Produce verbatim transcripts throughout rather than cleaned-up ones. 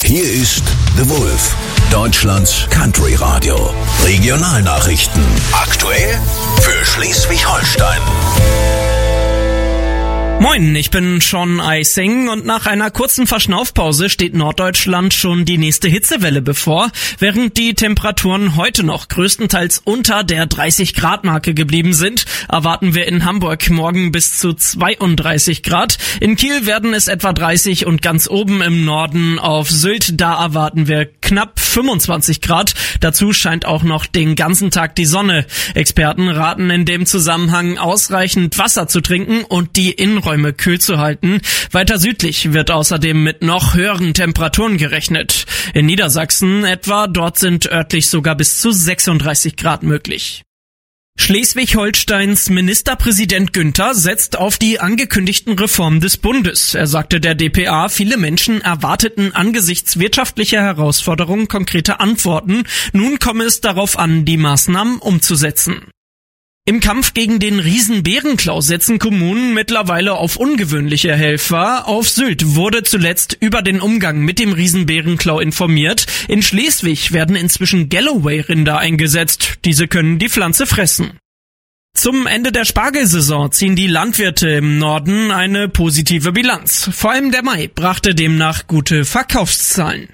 Hier ist The Wolf, Deutschlands Country Radio. Regionalnachrichten. Aktuell für Schleswig-Holstein. Moin, ich bin Sean Eising und nach einer kurzen Verschnaufpause steht Norddeutschland schon die nächste Hitzewelle bevor. Während die Temperaturen heute noch größtenteils unter der dreißig Grad Marke geblieben sind, erwarten wir in Hamburg morgen bis zu zweiunddreißig Grad. In Kiel werden es etwa dreißig und ganz oben im Norden auf Sylt, da erwarten wir knapp fünfundzwanzig Grad. Dazu scheint auch noch den ganzen Tag die Sonne. Experten raten in dem Zusammenhang, ausreichend Wasser zu trinken und die Innenräume kühl zu halten. Weiter südlich wird außerdem mit noch höheren Temperaturen gerechnet. In Niedersachsen etwa, dort sind örtlich sogar bis zu sechsunddreißig Grad möglich. Schleswig-Holsteins Ministerpräsident Günther setzt auf die angekündigten Reformen des Bundes. Er sagte der D P A, viele Menschen erwarteten angesichts wirtschaftlicher Herausforderungen konkrete Antworten. Nun komme es darauf an, die Maßnahmen umzusetzen. Im Kampf gegen den Riesenbärenklau setzen Kommunen mittlerweile auf ungewöhnliche Helfer. Auf Sylt wurde zuletzt über den Umgang mit dem Riesenbärenklau informiert. In Schleswig werden inzwischen Galloway-Rinder eingesetzt. Diese können die Pflanze fressen. Zum Ende der Spargelsaison ziehen die Landwirte im Norden eine positive Bilanz. Vor allem der Mai brachte demnach gute Verkaufszahlen.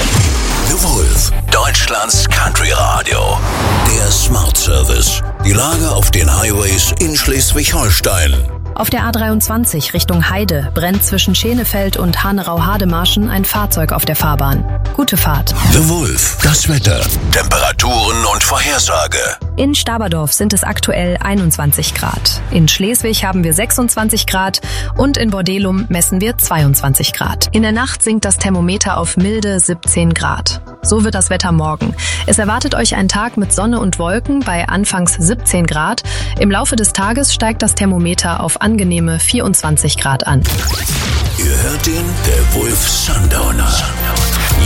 The Wolf, Deutschlands Country Radio. Der Smart Service. Die Lage auf den Highways in Schleswig-Holstein. Auf der A dreiundzwanzig Richtung Heide brennt zwischen Schenefeld und Hanerau-Hademarschen ein Fahrzeug auf der Fahrbahn. Gute Fahrt. The Wolf, das Wetter, Temperaturen und Vorhersage. In Staberdorf sind es aktuell einundzwanzig Grad. In Schleswig haben wir sechsundzwanzig Grad und in Bordelum messen wir zweiundzwanzig Grad. In der Nacht sinkt das Thermometer auf milde siebzehn Grad. So wird das Wetter morgen. Es erwartet euch ein Tag mit Sonne und Wolken bei anfangs siebzehn Grad. Im Laufe des Tages steigt das Thermometer auf angenehme vierundzwanzig Grad an. Ihr hört ihn, der Wolf Sundowner.